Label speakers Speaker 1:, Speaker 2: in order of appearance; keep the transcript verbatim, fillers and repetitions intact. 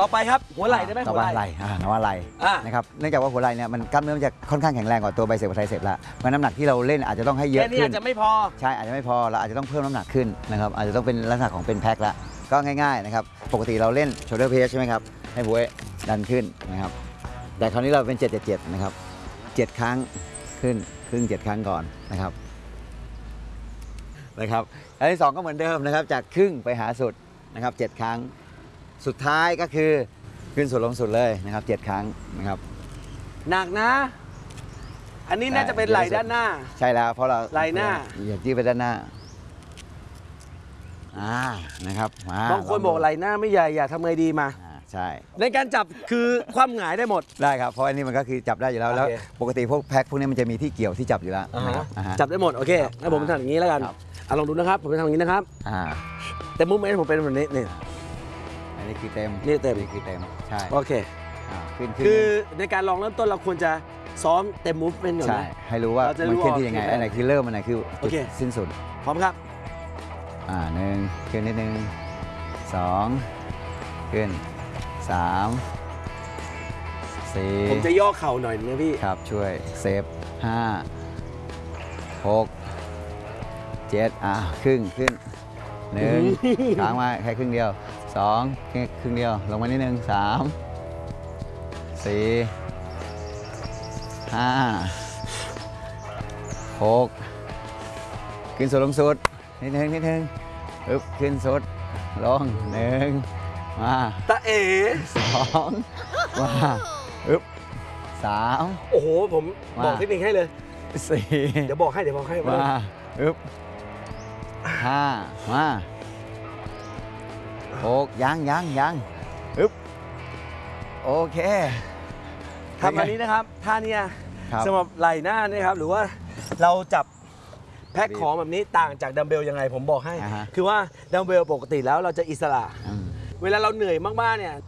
Speaker 1: อไปครับหัวไหล่ได้ไหม
Speaker 2: ต่อ
Speaker 1: หัว
Speaker 2: ไป
Speaker 1: ไห
Speaker 2: ไห
Speaker 1: ล่
Speaker 2: ล่อ่าหัวไหล่
Speaker 1: อ่ะ
Speaker 2: นะครับเนื่องจากว่าหัวไหล่เนี่ยมันกล้ามเนื้อมันจะค่อนข้างแข็งแรงกว่าตัวไบเซปกับไทรเซปละเพราะน้ำหนักที่เราเล่นอาจจะต้องให้เย
Speaker 1: แค่
Speaker 2: อะ
Speaker 1: นี้
Speaker 2: ขึ้
Speaker 1: อาน จจะไม่พอ
Speaker 2: ใช่อาจจะไม่พอเราอาจจะต้องเพิ่มน้ำหนักขึ้นนะครับอาจจะต้องเป็นลักษณะของเป็นแพ็คละก็ง่ายๆนะครับปกติเราเล่น shoulder press ใช่ไหมครับให้บวยดันขึ้นนะครับแต่คราวนี้เราเป็นเจ็ด เจ็ด เจ็ดนะครับเจ็ดครั้งขึ้นครึ่งเจ็ดครั้งก่อนนะครับนะครับอันที่สองก็เหมือนเดิมนะครับจากครึ่งไปหาสุดนะครับเจ็ดครั้งสุดท้ายก็คือขึ้นสุดลงสุดเลยนะครับเจ็ดครั้งนะครับ
Speaker 1: หนักนะ อันนี้น่าจะเป็นไหล่ด้านหน้า
Speaker 2: ใช่แล้วเพราะเรา
Speaker 1: ไหล่หน้า
Speaker 2: เหยียบยืดไปด้านหน้าอ่านะครับมา
Speaker 1: บางคนบอกไหล่หน้าไม่ใหญ่อยากทำไงดีมา
Speaker 2: อ่าใช่
Speaker 1: ในการจับคือคว่ำหงายได้หมด
Speaker 2: ได้ครับเพราะอันนี้มันก็คือจับได้อยู่แล้วแล้ว
Speaker 1: โอเค
Speaker 2: ปกติพวกแพ็คพวกนี้มันจะมีที่เกี่ยวที่จับอยู่แล้วนะครับอ่าฮะ
Speaker 1: จับได้หมดโอเคงั้นผมทำอย่างนี้แล้วกัน
Speaker 2: ครับ
Speaker 1: อ่ะลองดูนะครับผมจะทำอย่างนี้นะครับ
Speaker 2: อ่า
Speaker 1: แต่มุมเมนต์ผมเป็นแบบนี้นี่
Speaker 2: อันนี้คือเต็ม
Speaker 1: นี่เต็ม
Speaker 2: นี่คือเต็มใช่
Speaker 1: โอเค
Speaker 2: อ่าขึ้นขึ้น
Speaker 1: คือในการลองเริ่มต้นเราควรจะซ้อมเต็มมูฟเป็นก่อน
Speaker 2: ใช่
Speaker 1: นะ
Speaker 2: ให้รู้ว่า
Speaker 1: เราจะรู้
Speaker 2: มันขึ้นที่ยังไง
Speaker 1: ว่า
Speaker 2: อันไหนคือเริ่มอันไหนคือ
Speaker 1: โอ
Speaker 2: จุด
Speaker 1: เค
Speaker 2: สิ้นสุด
Speaker 1: พร้อมครับ
Speaker 2: อ่าหนึ่งขึ้นนิดนึงสองขึ้นสามสี่
Speaker 1: ผมจะย่อเข่าหน่อยนะพี่
Speaker 2: ครับช่วยเซฟห้าหกเจ็ดอ่ะครึ่งขึ้นหนึ่งค้างมาแค่ครึ่งเดียวสองแค่ครึ่งเดียวลงมานิดนึงสามสี่ห้าหกขึ้นสุดลงสุดนิดนึงนิดนึงอึ๊บขึ้นสุดลงหนึ่งมา
Speaker 1: ตาเอ๋
Speaker 2: สองมาอึ๊บสาม
Speaker 1: โอ้โหผม
Speaker 2: มา
Speaker 1: บอกเทคนิคให้เลย
Speaker 2: สี่
Speaker 1: เดี๋ยวบอกให้เดี๋ยวบอกให้
Speaker 2: มาอึ๊บห้ามาหกยังยังยังอึ๊บโอเค
Speaker 1: ทำอันนี้นะครับท่าเนี้ย
Speaker 2: ครับ
Speaker 1: สำหรับไหล่หน้านี่ครับหรือว่าเราจับแพ็คของแบบนี้ต่างจากดัมเบลยังไงผมบอกให้
Speaker 2: อ่าฮะ
Speaker 1: คือว่าดัมเบลปกติแล้วเราจะอิสระ
Speaker 2: อืม
Speaker 1: เวลาเราเหนื่อยมากๆเนี่ย